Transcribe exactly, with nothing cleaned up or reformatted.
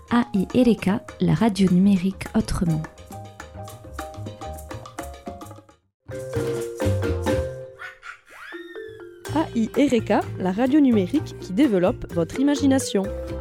A I Ereka, la radio numérique autrement. A I Ereka, la radio numérique qui développe votre imagination.